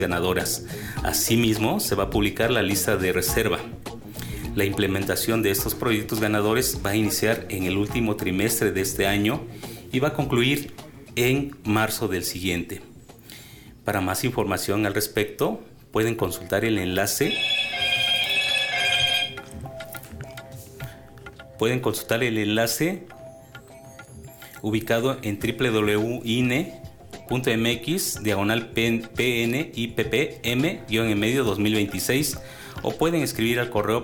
ganadoras. Asimismo, se va a publicar la lista de reserva. La implementación de estos proyectos ganadores va a iniciar en el último trimestre de este año y va a concluir en marzo del siguiente. Para más información al respecto, pueden consultar el enlace. Ubicado en www.ine.mx/PNIPPM-en medio 2026 o pueden escribir al correo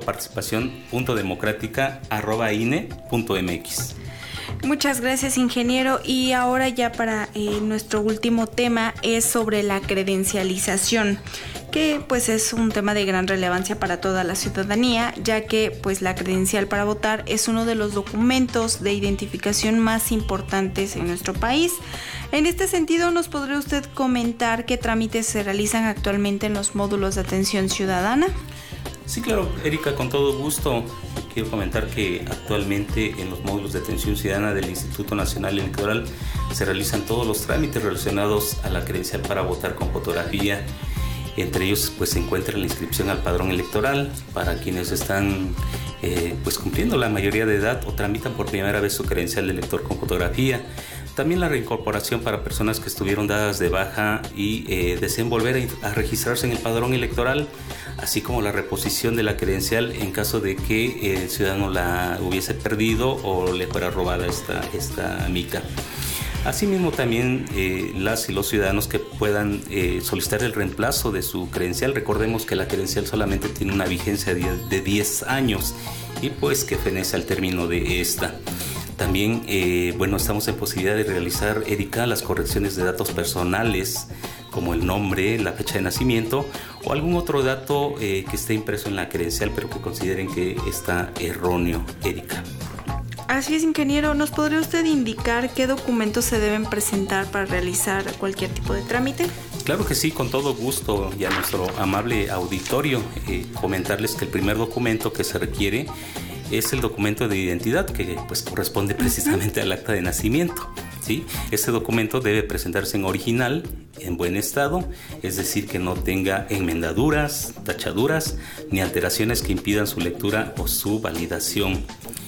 participación.democrática@ine.mx. Muchas gracias, ingeniero. Y ahora ya para nuestro último tema es sobre la credencialización, que pues es un tema de gran relevancia para toda la ciudadanía, ya que pues la credencial para votar es uno de los documentos de identificación más importantes en nuestro país. En este sentido, ¿nos podría usted comentar qué trámites se realizan actualmente en los módulos de atención ciudadana? Sí, claro, Erika, con todo gusto. Quiero comentar que actualmente en los módulos de atención ciudadana del Instituto Nacional Electoral se realizan todos los trámites relacionados a la credencial para votar con fotografía. Entre ellos pues se encuentra la inscripción al padrón electoral para quienes están pues cumpliendo la mayoría de edad o tramitan por primera vez su credencial de elector con fotografía. También la reincorporación para personas que estuvieron dadas de baja y deseen volver a registrarse en el padrón electoral, así como la reposición de la credencial en caso de que el ciudadano la hubiese perdido o le fuera robada esta mica. Asimismo, también las y los ciudadanos que puedan solicitar el reemplazo de su credencial. Recordemos que la credencial solamente tiene una vigencia de 10 años y pues que fenece al término de esta. También, estamos en posibilidad de realizar, Erika, las correcciones de datos personales, como el nombre, la fecha de nacimiento o algún otro dato que esté impreso en la credencial, pero que consideren que está erróneo, Erika. Así es, ingeniero. ¿Nos podría usted indicar qué documentos se deben presentar para realizar cualquier tipo de trámite? Claro que sí, con todo gusto. Y a nuestro amable auditorio, comentarles que el primer documento que se requiere es el documento de identidad, que pues corresponde precisamente al acta de nacimiento, ¿sí? Este documento debe presentarse en original, en buen estado, es decir, que no tenga enmendaduras, tachaduras, ni alteraciones que impidan su lectura o su validación.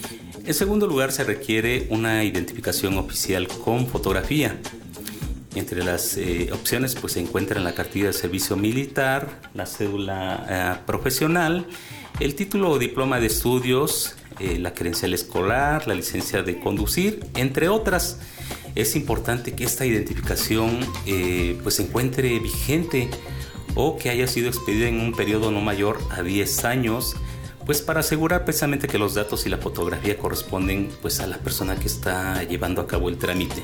En segundo lugar, se requiere una identificación oficial con fotografía. Entre las opciones pues se encuentran la cartilla de servicio militar, la cédula profesional, el título o diploma de estudios, la credencial escolar, la licencia de conducir, entre otras. Es importante que esta identificación pues se encuentre vigente o que haya sido expedida en un periodo no mayor a 10 años, pues para asegurar precisamente que los datos y la fotografía corresponden pues a la persona que está llevando a cabo el trámite.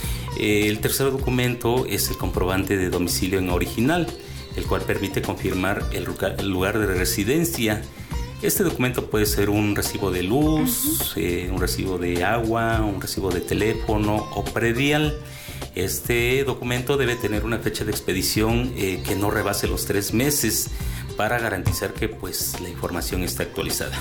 El tercer documento es el comprobante de domicilio en original, el cual permite confirmar el lugar de residencia. Este documento puede ser un recibo de luz, un recibo de agua, un recibo de teléfono o predial. Este documento debe tener una fecha de expedición que no rebase los 3 meses para garantizar que pues, la información está actualizada.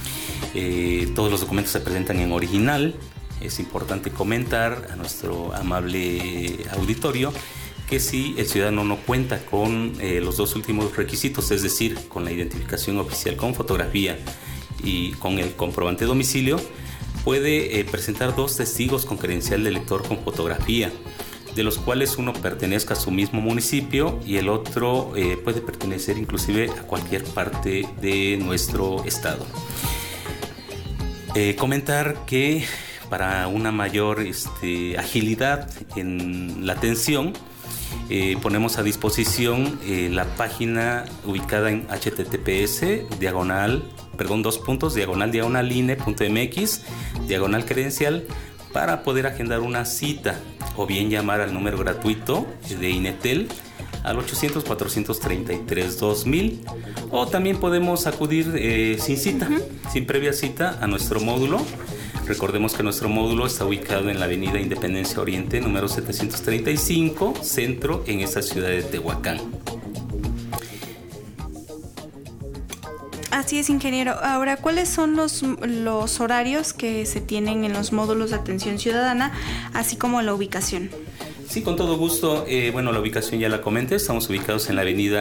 Todos los documentos se presentan en original. Es importante comentar a nuestro amable auditorio que si el ciudadano no cuenta con los 2 últimos requisitos, es decir, con la identificación oficial con fotografía y con el comprobante de domicilio, puede presentar 2 testigos con credencial de lector con fotografía, de los cuales uno pertenezca a su mismo municipio y el otro puede pertenecer inclusive a cualquier parte de nuestro estado. Comentar que para una mayor agilidad en la atención, ponemos a disposición la página ubicada en https://ine.mx/credencial para poder agendar una cita o bien llamar al número gratuito de Inetel al 800-433-2000 o también podemos acudir sin cita, sin previa cita a nuestro módulo. Recordemos que nuestro módulo está ubicado en la avenida Independencia Oriente, número 735, centro, en esta ciudad de Tehuacán. Así es, ingeniero. Ahora, ¿cuáles son los horarios que se tienen en los módulos de atención ciudadana, así como la ubicación? Sí, con todo gusto. La ubicación ya la comenté. Estamos ubicados en la avenida